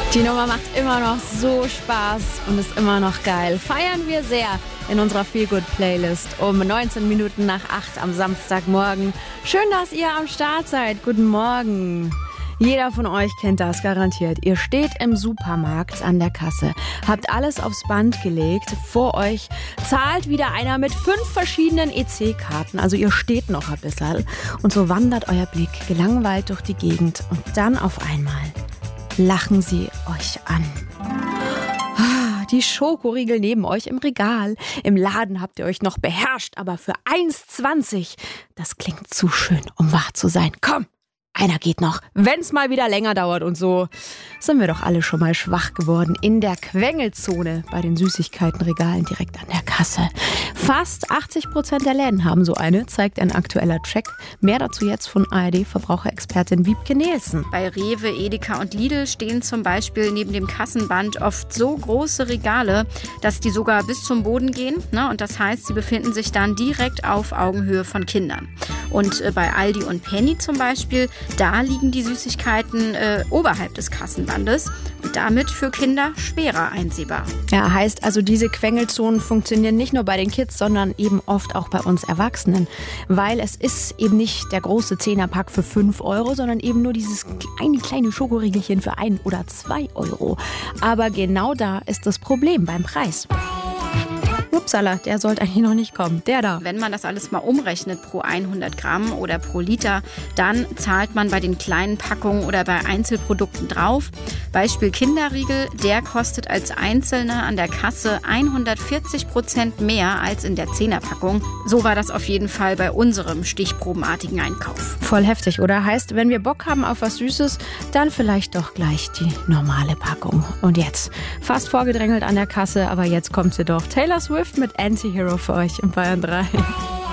Die Nummer macht immer noch so Spaß und ist immer noch geil. Feiern wir sehr in unserer Feelgood-Playlist um 19 Minuten nach 8 am Samstagmorgen. Schön, dass ihr am Start seid. Guten Morgen. Jeder von euch kennt das garantiert. Ihr steht im Supermarkt an der Kasse, habt alles aufs Band gelegt. Vor euch zahlt wieder einer mit 5 verschiedenen EC-Karten. Also ihr steht noch ein bisschen. Und so wandert euer Blick gelangweilt durch die Gegend. Und dann auf einmal lachen sie euch an. Die Schokoriegel neben euch im Regal. Im Laden habt ihr euch noch beherrscht, aber für 1,20. Das klingt zu schön, um wahr zu sein. Komm! Einer geht noch, wenn's mal wieder länger dauert und so. Sind wir doch alle schon mal schwach geworden in der Quengelzone bei den Süßigkeitenregalen direkt an der Kasse. Fast 80% der Läden haben so eine, zeigt ein aktueller Check. Mehr dazu jetzt von ARD-Verbraucherexpertin Wiebke Nielsen. Bei Rewe, Edeka und Lidl stehen zum Beispiel neben dem Kassenband oft so große Regale, dass die sogar bis zum Boden gehen. Und das heißt, sie befinden sich dann direkt auf Augenhöhe von Kindern. Und bei Aldi und Penny zum Beispiel, da liegen die Süßigkeiten oberhalb des Kassenbandes und damit für Kinder schwerer einsehbar. Ja, heißt also, diese Quengelzonen funktionieren nicht nur bei den Kids, sondern eben oft auch bei uns Erwachsenen. Weil es ist eben nicht der große 10er-Pack für 5 Euro, sondern eben nur dieses kleine Schokoriegelchen für 1 oder 2 Euro. Aber genau da ist das Problem beim Preis. Upsala, der sollte eigentlich noch nicht kommen. Der da. Wenn man das alles mal umrechnet pro 100 Gramm oder pro Liter, dann zahlt man bei den kleinen Packungen oder bei Einzelprodukten drauf. Beispiel Kinderriegel, der kostet als Einzelner an der Kasse 140% mehr als in der 10er-Packung. So war das auf jeden Fall bei unserem stichprobenartigen Einkauf. Voll heftig, oder? Heißt, wenn wir Bock haben auf was Süßes, dann vielleicht doch gleich die normale Packung. Und jetzt, fast vorgedrängelt an der Kasse, aber jetzt kommt sie doch. Taylor Swift mit Anti-Hero für euch in Bayern 3.